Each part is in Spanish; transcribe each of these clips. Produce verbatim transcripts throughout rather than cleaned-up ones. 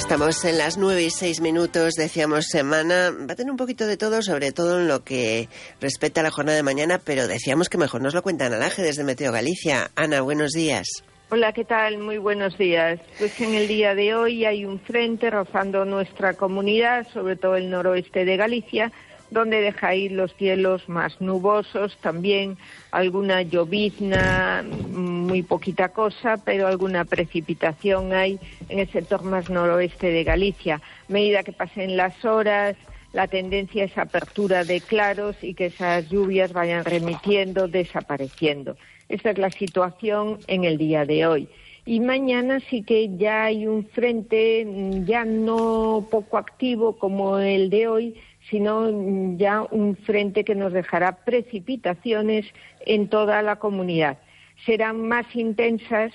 Estamos en las nueve y seis minutos, decíamos semana, va a tener un poquito de todo, sobre todo en lo que respecta a la jornada de mañana, pero decíamos que mejor nos lo cuenta Ana Laje desde Meteo Galicia. Ana, buenos días. Hola, ¿qué tal? Muy buenos días. Pues en el día de hoy hay un frente rozando nuestra comunidad, sobre todo el noroeste de Galicia, donde deja ir los cielos más nubosos, también alguna llovizna, muy poquita cosa, pero alguna precipitación hay en el sector más noroeste de Galicia. A medida que pasen las horas, la tendencia es apertura de claros y que esas lluvias vayan remitiendo, desapareciendo. Esta es la situación en el día de hoy. Y mañana sí que ya hay un frente ya no poco activo como el de hoy, sino ya un frente que nos dejará precipitaciones en toda la comunidad. Serán más intensas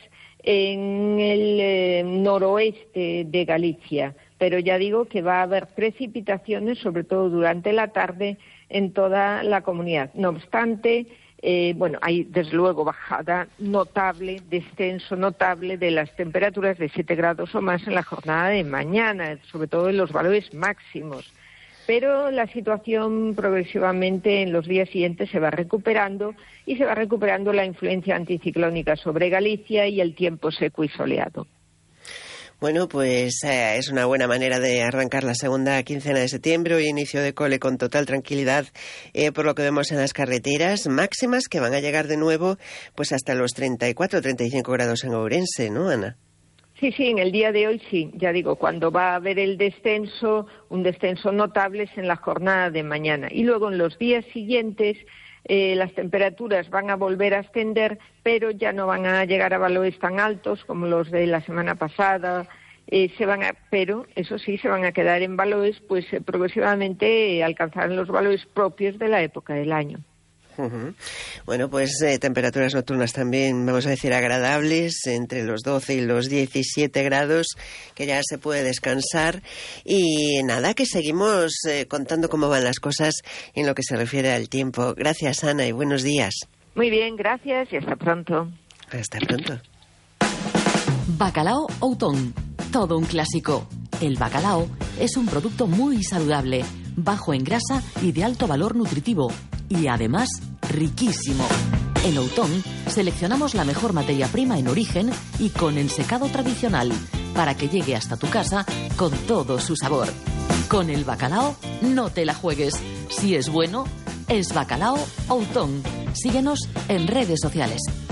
en el eh, noroeste de Galicia, pero ya digo que va a haber precipitaciones, sobre todo durante la tarde, en toda la comunidad. No obstante, eh, bueno, hay desde luego bajada notable, descenso notable de las temperaturas de siete grados o más en la jornada de mañana, sobre todo en los valores máximos. Pero la situación progresivamente en los días siguientes se va recuperando y se va recuperando la influencia anticiclónica sobre Galicia y el tiempo seco y soleado. Bueno, pues eh, es una buena manera de arrancar la segunda quincena de septiembre y inicio de cole con total tranquilidad, eh, por lo que vemos en las carreteras máximas que van a llegar de nuevo pues hasta los treinta y cuatro, treinta y cinco grados en Ourense, ¿no, Ana? Sí, sí, en el día de hoy sí, ya digo, cuando va a haber el descenso, un descenso notable es en la jornada de mañana. Y luego en los días siguientes eh, las temperaturas van a volver a ascender, pero ya no van a llegar a valores tan altos como los de la semana pasada, eh, se van a, pero eso sí, se van a quedar en valores, pues eh, progresivamente eh, alcanzarán los valores propios de la época del año. Uh-huh. Bueno, pues eh, temperaturas nocturnas también, vamos a decir, agradables, entre los doce y los diecisiete grados, que ya se puede descansar. Y nada, que seguimos eh, contando cómo van las cosas en lo que se refiere al tiempo. Gracias, Ana, y buenos días. Muy bien, gracias y hasta pronto. Hasta pronto. Bacalao Outón, todo un clásico. El bacalao es un producto muy saludable, bajo en grasa y de alto valor nutritivo. Y además, riquísimo. En Outón seleccionamos la mejor materia prima en origen y con ensecado tradicional para que llegue hasta tu casa con todo su sabor. Con el bacalao no te la juegues. Si es bueno, es Bacalao Outón. Síguenos en redes sociales.